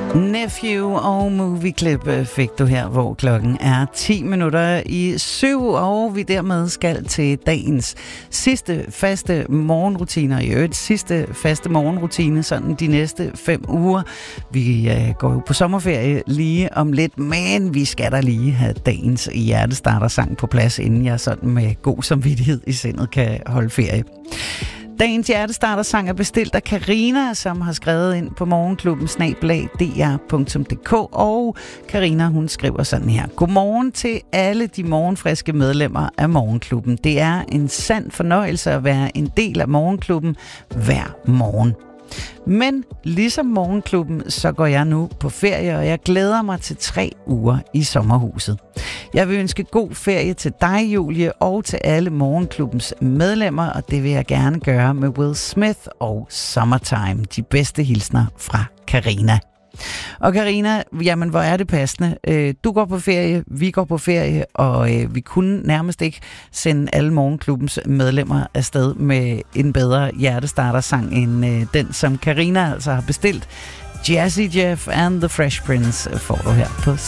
Nephew og Movie Clip fik du her, hvor klokken er 7:10, og vi dermed skal til dagens sidste faste morgenrutiner. I øvrigt sidste faste morgenrutine, sådan de næste 5 uger. Vi går jo på sommerferie lige om lidt, men vi skal da lige have dagens hjertestartersang på plads, inden jeg sådan med god samvittighed i sindet kan holde ferie. Dagens hjertestartersang er bestilt af Karina, som har skrevet ind på morgenklubben@dr.dk, og Karina, hun skriver sådan her: Godmorgen til alle de morgenfriske medlemmer af Morgenklubben. Det er en sand fornøjelse at være en del af Morgenklubben hver morgen. Men ligesom Morgenklubben, så går jeg nu på ferie, og jeg glæder mig til 3 uger i sommerhuset. Jeg vil ønske god ferie til dig, Julie, og til alle Morgenklubbens medlemmer, og det vil jeg gerne gøre med Will Smith og Summertime. De bedste hilsner fra Karina. Og Karina, jamen hvor er det passende. Du går på ferie, vi går på ferie, og vi kunne nærmest ikke sende alle Morgenklubbens medlemmer afsted med en bedre hjertestartersang end den, som Karina altså har bestilt. Jazzy Jeff and the Fresh Prince får du her på